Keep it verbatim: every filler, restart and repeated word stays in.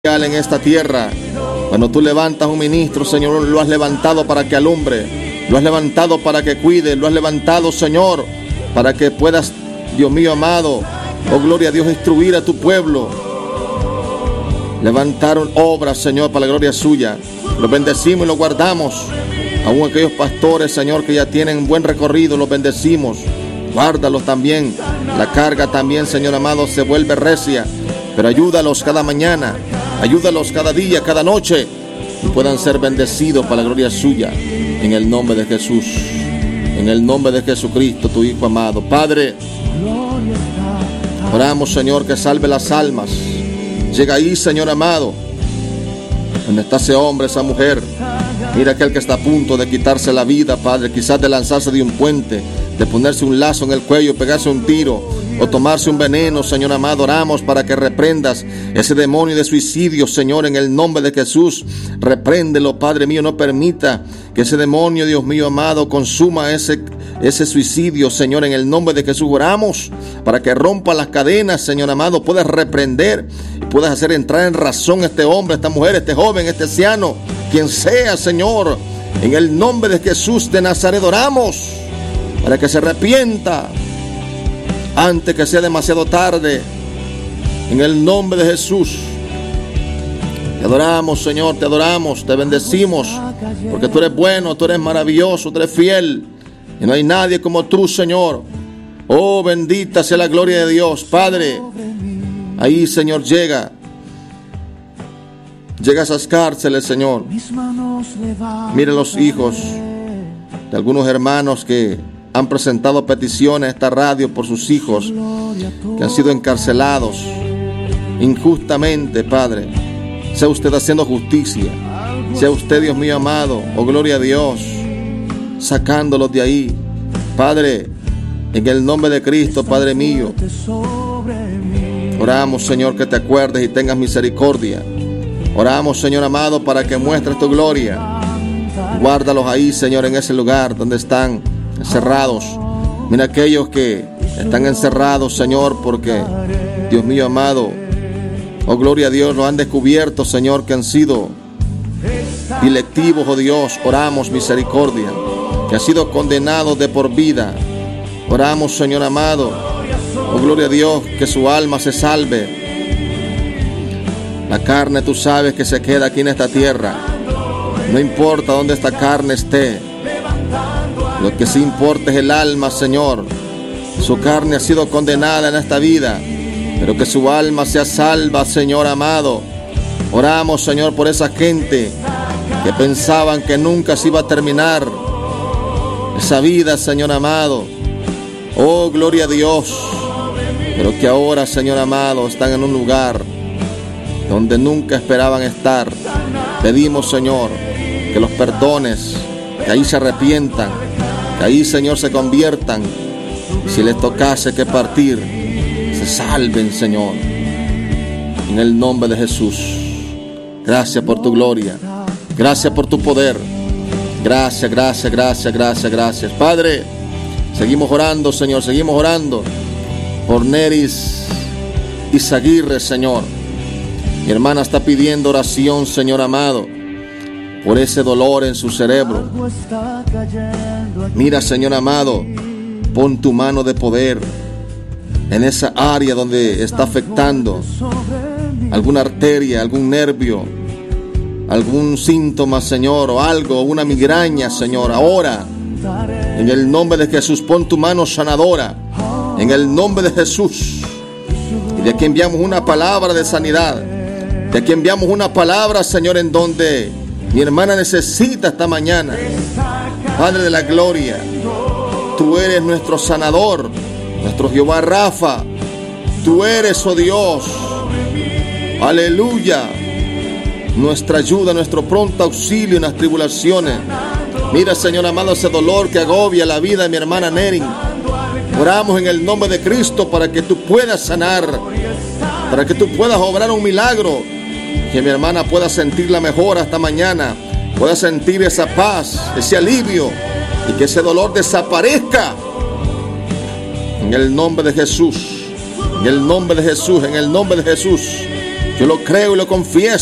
en esta tierra. Cuando tú levantas un ministro, Señor, lo has levantado para que alumbre, lo has levantado para que cuide, lo has levantado, Señor, para que puedas, Dios mío amado, oh gloria a Dios, instruir a tu pueblo. Levantaron obras, Señor, para la gloria suya. Los bendecimos y los guardamos. Aún aquellos pastores, Señor, que ya tienen buen recorrido, los bendecimos. Guárdalos también. La carga también, Señor amado, se vuelve recia, pero ayúdalos cada mañana. Ayúdalos cada día, cada noche, y puedan ser bendecidos para la gloria suya. En el nombre de Jesús, en el nombre de Jesucristo, tu Hijo amado. Padre, oramos, Señor, que salve las almas. Llega ahí, Señor amado, donde está ese hombre, esa mujer. Mira aquel que está a punto de quitarse la vida, Padre, quizás de lanzarse de un puente, de ponerse un lazo en el cuello, pegarse un tiro o tomarse un veneno. Señor amado, oramos para que reprendas ese demonio de suicidio, Señor, en el nombre de Jesús. Repréndelo, Padre mío, no permita que ese demonio, Dios mío amado, consuma ese, ese suicidio, Señor, en el nombre de Jesús. Oramos para que rompa las cadenas, Señor amado, puedas reprender, puedas hacer entrar en razón a este hombre, esta mujer, este joven, este anciano, quien sea, Señor, en el nombre de Jesús de Nazaret. Oramos para que se arrepienta antes que sea demasiado tarde, en el nombre de Jesús. Te adoramos, Señor, te adoramos, te bendecimos, porque tú eres bueno, tú eres maravilloso, tú eres fiel, y no hay nadie como tú, Señor. Oh, bendita sea la gloria de Dios. Padre, ahí, Señor, llega llega a esas cárceles, Señor. Mire los hijos de algunos hermanos que han presentado peticiones a esta radio por sus hijos que han sido encarcelados injustamente, Padre. Sea usted haciendo justicia, sea usted, Dios mío amado, oh gloria a Dios, sacándolos de ahí, Padre, en el nombre de Cristo, Padre mío. Oramos, Señor, que te acuerdes y tengas misericordia. Oramos, Señor amado, para que muestres tu gloria. Guárdalos ahí, Señor, en ese lugar donde están encerrados. Mira aquellos que están encerrados, Señor, porque, Dios mío amado, oh gloria a Dios, lo han descubierto, Señor, que han sido delictivos, oh Dios. Oramos misericordia, que han sido condenados de por vida. Oramos, Señor amado, oh gloria a Dios, que su alma se salve. La carne, tú sabes que se queda aquí en esta tierra. No importa dónde esta carne esté, lo que sí importa es el alma, Señor. Su carne ha sido condenada en esta vida, pero que su alma sea salva, Señor amado. Oramos, Señor, por esa gente que pensaban que nunca se iba a terminar esa vida, Señor amado. Oh, gloria a Dios. Pero que ahora, Señor amado, están en un lugar donde nunca esperaban estar. Pedimos, Señor, que los perdones, que ahí se arrepientan, que ahí, Señor, se conviertan. Y si les tocase que partir, se salven, Señor, en el nombre de Jesús. Gracias por tu gloria, gracias por tu poder. Gracias, gracias, gracias, gracias, gracias. Padre, seguimos orando, Señor, seguimos orando por Neris Izaguirre, Señor. Mi hermana está pidiendo oración, Señor amado, por ese dolor en su cerebro. Mira, Señor amado, pon tu mano de poder en esa área donde está afectando alguna arteria, algún nervio, algún síntoma, Señor, o algo, una migraña, Señor. Ahora, en el nombre de Jesús, pon tu mano sanadora, en el nombre de Jesús. Y de aquí enviamos una palabra de sanidad. De aquí enviamos una palabra, Señor, en donde mi hermana necesita esta mañana. Padre de la gloria, tú eres nuestro sanador, nuestro Jehová Rafa. Tú eres, oh Dios, aleluya, nuestra ayuda, nuestro pronto auxilio en las tribulaciones. Mira, Señor amado, ese dolor que agobia la vida de mi hermana Nerin. Oramos en el nombre de Cristo para que tú puedas sanar, para que tú puedas obrar un milagro, que mi hermana pueda sentir la mejora esta mañana, pueda sentir esa paz, ese alivio, y que ese dolor desaparezca en el nombre de Jesús, en el nombre de Jesús, en el nombre de Jesús. Yo lo creo y lo confieso.